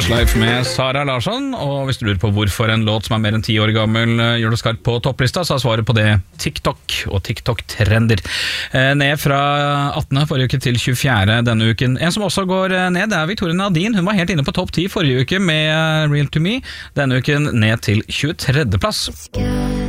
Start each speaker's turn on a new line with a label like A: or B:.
A: Westlife med Sara Larsson. Og hvis du lurer på hvorfor en låt som er mer enn 10 år gammel gjør det skarpt på topplista, så er svaret på det TikTok og TikTok-trender. Ned fra 18. forrige uke til 24. denne uken. En som også går ned, det er Victoria Nadine. Hun var helt inne på topp 10 forrige uke med Real To Me. Denne uken ned til 23. plass.